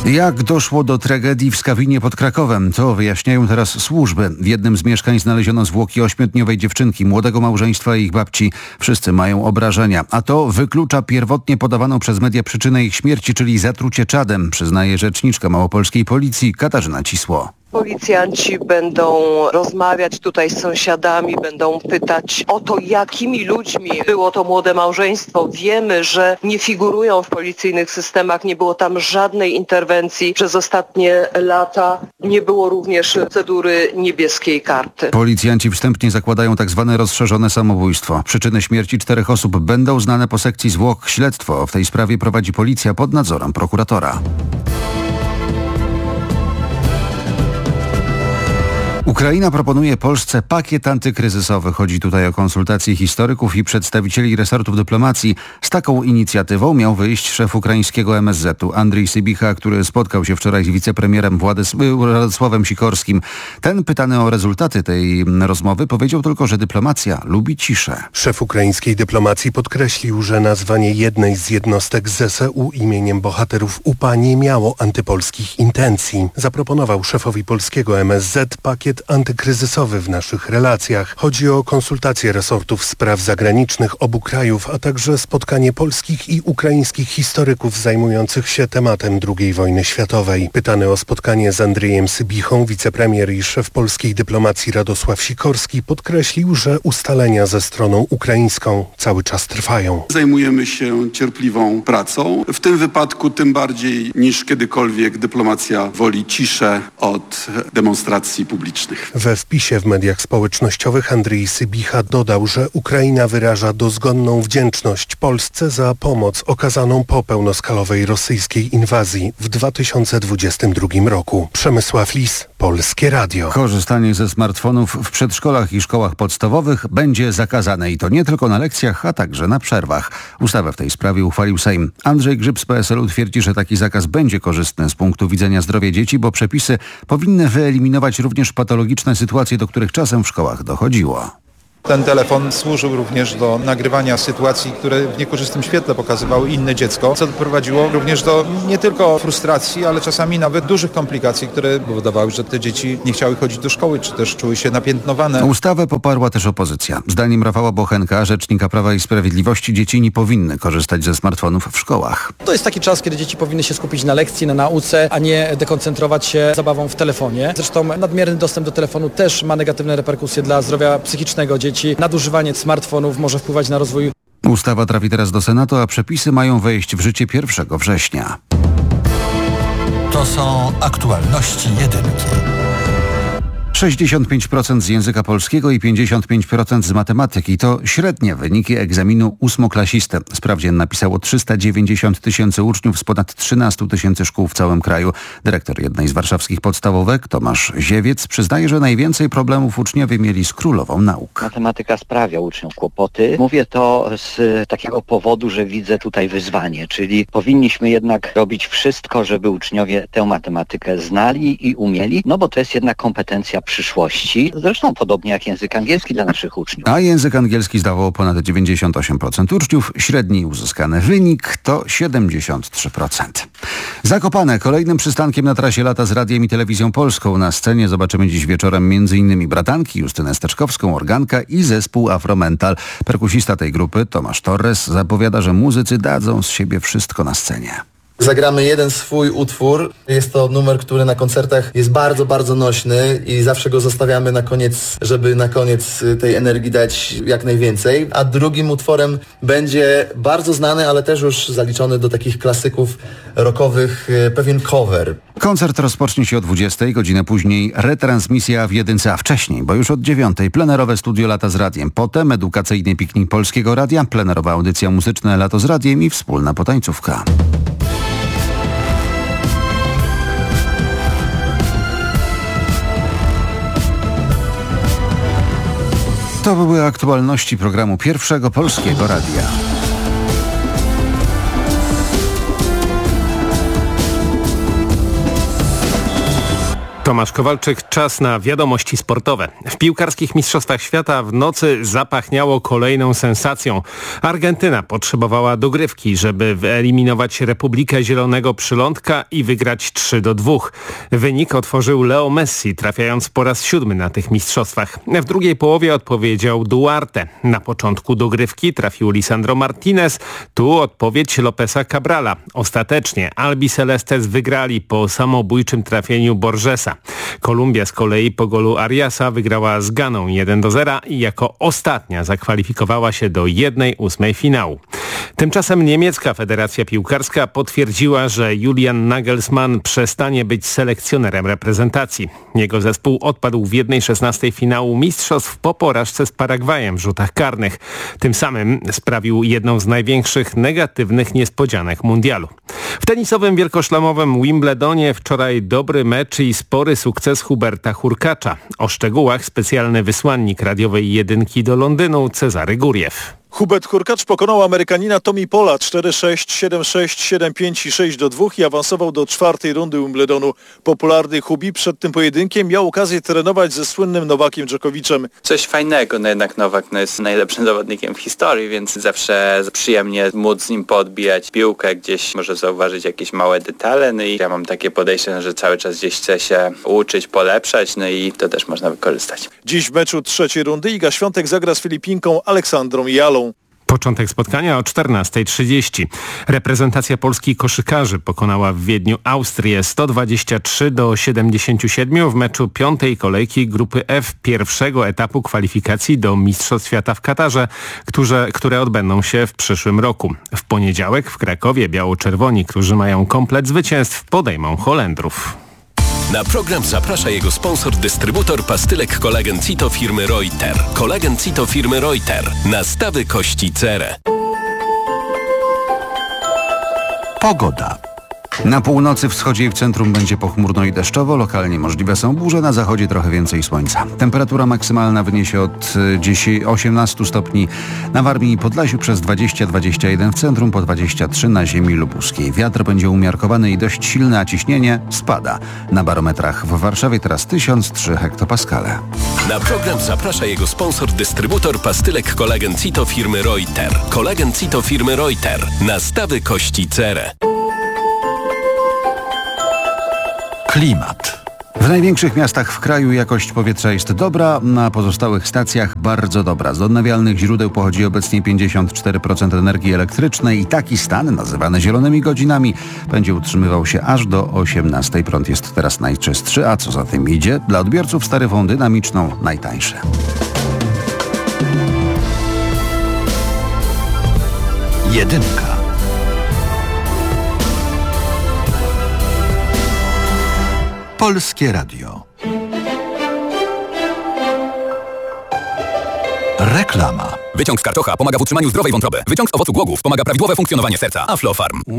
Jak doszło do tragedii w Skawinie pod Krakowem? To wyjaśniają teraz służby. W jednym z mieszkań znaleziono zwłoki 8-dniowej dziewczynki, młodego małżeństwa i ich babci. Wszyscy mają obrażenia, a to wyklucza pierwotnie podawaną przez media przyczynę ich śmierci, czyli zatrucie czadem, przyznaje rzeczniczka małopolskiej policji Katarzyna Cisło. Policjanci będą rozmawiać tutaj z sąsiadami, będą pytać o to, jakimi ludźmi było to młode małżeństwo. Wiemy, że nie figurują w policyjnych systemach, nie było tam żadnej interwencji przez ostatnie lata. Nie było również procedury niebieskiej karty. Policjanci wstępnie zakładają tak zwane rozszerzone samobójstwo. Przyczyny śmierci 4 osób będą znane po sekcji zwłok. Śledztwo w tej sprawie prowadzi policja pod nadzorem prokuratora. Ukraina proponuje Polsce pakiet antykryzysowy. Chodzi tutaj o konsultacje historyków i przedstawicieli resortów dyplomacji. Z taką inicjatywą miał wyjść szef ukraińskiego MSZ-u Andrii Sybicha, który spotkał się wczoraj z wicepremierem Władysławem Sikorskim. Ten, pytany o rezultaty tej rozmowy, powiedział tylko, że dyplomacja lubi ciszę. Szef ukraińskiej dyplomacji podkreślił, że nazwanie jednej z jednostek ZSU imieniem bohaterów UPA nie miało antypolskich intencji. Zaproponował szefowi polskiego MSZ pakiet antykryzysowy w naszych relacjach. Chodzi o konsultacje resortów spraw zagranicznych obu krajów, a także spotkanie polskich i ukraińskich historyków zajmujących się tematem II wojny światowej. Pytany o spotkanie z Andrzejem Sybichą, wicepremier i szef polskiej dyplomacji Radosław Sikorski podkreślił, że ustalenia ze stroną ukraińską cały czas trwają. Zajmujemy się cierpliwą pracą. W tym wypadku tym bardziej niż kiedykolwiek dyplomacja woli ciszę od demonstracji publicznych. We wpisie w mediach społecznościowych Andrzej Sybicha dodał, że Ukraina wyraża dozgonną wdzięczność Polsce za pomoc okazaną po pełnoskalowej rosyjskiej inwazji w 2022 roku. Przemysław Lis, Polskie Radio. Korzystanie ze smartfonów w przedszkolach i szkołach podstawowych będzie zakazane i to nie tylko na lekcjach, a także na przerwach. Ustawę w tej sprawie uchwalił Sejm. Andrzej Grzyb z PSL-u twierdzi, że taki zakaz będzie korzystny z punktu widzenia zdrowia dzieci, bo przepisy powinny wyeliminować również patologiczne sytuacje, do których czasem w szkołach dochodziło. Ten telefon służył również do nagrywania sytuacji, które w niekorzystnym świetle pokazywały inne dziecko, co doprowadziło również do nie tylko frustracji, ale czasami nawet dużych komplikacji, które powodowały, że te dzieci nie chciały chodzić do szkoły, czy też czuły się napiętnowane. Ustawę poparła też opozycja. Zdaniem Rafała Bochenka, rzecznika Prawa i Sprawiedliwości, dzieci nie powinny korzystać ze smartfonów w szkołach. To jest taki czas, kiedy dzieci powinny się skupić na lekcji, na nauce, a nie dekoncentrować się zabawą w telefonie. Zresztą nadmierny dostęp do telefonu też ma negatywne reperkusje dla zdrowia psychicznego dzieci. Nadużywanie smartfonów może wpływać na rozwój. Ustawa trafi teraz do Senatu, a przepisy mają wejść w życie 1 września. To są aktualności jedynki. 65% z języka polskiego i 55% z matematyki to średnie wyniki egzaminu ósmoklasisty. Sprawdzian napisało 390 000 uczniów z ponad 13 000 szkół w całym kraju. Dyrektor jednej z warszawskich podstawówek, Tomasz Ziewiec, przyznaje, że najwięcej problemów uczniowie mieli z królową nauk. Matematyka sprawia uczniom kłopoty. Mówię to z takiego powodu, że widzę tutaj wyzwanie, czyli powinniśmy jednak robić wszystko, żeby uczniowie tę matematykę znali i umieli, no bo to jest jednak kompetencja przyszłości, zresztą podobnie jak język angielski dla naszych uczniów. A język angielski zdawało ponad 98% uczniów. Średni uzyskany wynik to 73%. Zakopane kolejnym przystankiem na trasie lata z Radiem i Telewizją Polską. Na scenie zobaczymy dziś wieczorem m.in. bratanki Justynę Steczkowską, organka i zespół Afromental. Perkusista tej grupy, Tomasz Torres, zapowiada, że muzycy dadzą z siebie wszystko na scenie. Zagramy jeden swój utwór. Jest to numer, który na koncertach jest bardzo, bardzo nośny i zawsze go zostawiamy na koniec, żeby na koniec tej energii dać jak najwięcej. A drugim utworem będzie bardzo znany, ale też już zaliczony do takich klasyków rockowych, pewien cover. Koncert rozpocznie się o 20:00, godzinę później retransmisja w jedynce, a wcześniej, bo już od 9:00 plenerowe studio Lata z Radiem. Potem edukacyjny piknik Polskiego Radia, plenerowa audycja muzyczna Lato z Radiem i wspólna potańcówka. To były aktualności programu Pierwszego Polskiego Radia. Tomasz Kowalczyk, czas na wiadomości sportowe. W piłkarskich mistrzostwach świata w nocy zapachniało kolejną sensacją. Argentyna potrzebowała dogrywki, żeby wyeliminować Republikę Zielonego Przylądka i wygrać 3-2. Wynik otworzył Leo Messi, trafiając po raz 7 na tych mistrzostwach. W drugiej połowie odpowiedział Duarte. Na początku dogrywki trafił Lisandro Martinez, tu odpowiedź Lopeza Cabrala. Ostatecznie Albicelestes wygrali po samobójczym trafieniu Borgesa. Kolumbia z kolei po golu Ariasa wygrała z Ganą 1-0 i jako ostatnia zakwalifikowała się do 1/8 finału. Tymczasem niemiecka Federacja Piłkarska potwierdziła, że Julian Nagelsmann przestanie być selekcjonerem reprezentacji. Jego zespół odpadł w 1/16 finału mistrzostw po porażce z Paragwajem w rzutach karnych. Tym samym sprawił jedną z największych negatywnych niespodzianek mundialu. W tenisowym wielkoszlamowym Wimbledonie wczoraj dobry mecz i spory sukces Huberta Hurkacza. O szczegółach specjalny wysłannik radiowej jedynki do Londynu Cezary Guriew. Hubert Hurkacz pokonał Amerykanina Tommy Pola 4-6, 7-6, 7-5 i 6-2 i awansował do 4. rundy Wimbledonu. Popularny Hubi przed tym pojedynkiem miał okazję trenować ze słynnym Nowakiem Dżokowiczem. Coś fajnego, no jednak Nowak jest najlepszym zawodnikiem w historii, więc zawsze przyjemnie móc z nim podbijać piłkę, gdzieś może zauważyć jakieś małe detale, no i ja mam takie podejście, że cały czas gdzieś chcę się uczyć, polepszać, no i to też można wykorzystać. Dziś w meczu 3. rundy Iga Świątek zagra z Filipinką Aleksandrą Jalą. Początek spotkania o 14:30. Reprezentacja Polski koszykarzy pokonała w Wiedniu Austrię 123-77 w meczu 5. kolejki grupy F pierwszego etapu kwalifikacji do Mistrzostw Świata w Katarze, które odbędą się w przyszłym roku. W poniedziałek w Krakowie biało-czerwoni, którzy mają komplet zwycięstw, podejmą Holendrów. Na program zaprasza jego sponsor, dystrybutor pastylek Kolagen Cito firmy Reuter. Kolagen Cito firmy Reuter. Nastawy kości cerę. Pogoda. Na północy, wschodzie i w centrum będzie pochmurno i deszczowo. Lokalnie możliwe są burze, na zachodzie trochę więcej słońca. Temperatura maksymalna wyniesie od 18 stopni na Warmii i Podlasiu, przez 20-21 w centrum, po 23 na ziemi lubuskiej. Wiatr będzie umiarkowany i dość silny, a ciśnienie spada. Na barometrach w Warszawie teraz 1003 hektopaskale. Na program zaprasza jego sponsor, dystrybutor pastylek Kolagen Cito firmy Reuter. Kolagen Cito firmy Reuter. Nastawy kości cerę. Klimat. W największych miastach w kraju jakość powietrza jest dobra, na pozostałych stacjach bardzo dobra. Z odnawialnych źródeł pochodzi obecnie 54% energii elektrycznej i taki stan, nazywany zielonymi godzinami, będzie utrzymywał się aż do 18. Prąd jest teraz najczystszy, a co za tym idzie, dla odbiorców z taryfą dynamiczną najtańszy. Jedynka. Polskie Radio. Reklama. Wyciąg z karczocha pomaga w utrzymaniu zdrowej wątroby. Wyciąg z owocu głogów pomaga prawidłowe funkcjonowanie serca. Aflofarm.